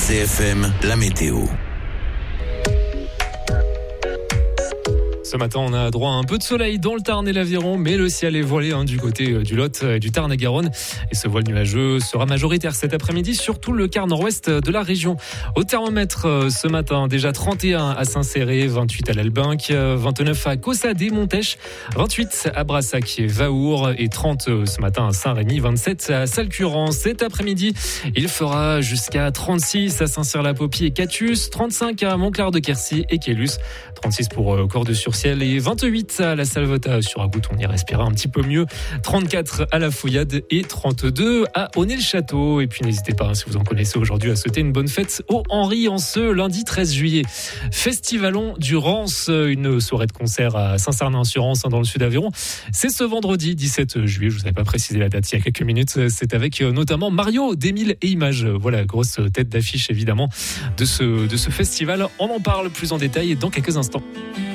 RCFM, la météo. Ce matin, on a droit à un peu de soleil dans le Tarn et l'Aveyron, mais le ciel est voilé du côté du Lot et du Tarn-et-Garonne. Et ce voile nuageux sera majoritaire cet après-midi, surtout le quart nord-ouest de la région. Au thermomètre, ce matin, déjà 31 à Saint-Céré, 28 à l'Albinque, 29 à Cossadé, Montèche, 28 à Brassac et Vaour et 30 ce matin à Saint-Rémy, 27 à Salcurans. Cet après-midi, il fera jusqu'à 36 à Saint-Cyr-la-Popie et Catius, 35 à Montclar-de-Quercy et Quélus, 36 pour Cordes-sur-Ciel et 28 à la Salvetat sur Agout, on y respirera un petit peu mieux, 34 à la Fouillade et 32 à Aunay-le-Château. Et puis n'hésitez pas, si vous en connaissez aujourd'hui, à souhaiter une bonne fête au Henri en ce lundi 13 juillet. Festivalon du Rance, une soirée de concert à Saint-Sarnin-sur-Rance dans le sud d'Aveyron. C'est ce vendredi 17 juillet, je vous avais pas précisé la date il y a quelques minutes, c'est avec notamment Mario, d'Émile et Images. Voilà, grosse tête d'affiche évidemment de ce festival. On en parle plus en détail dans quelques instants.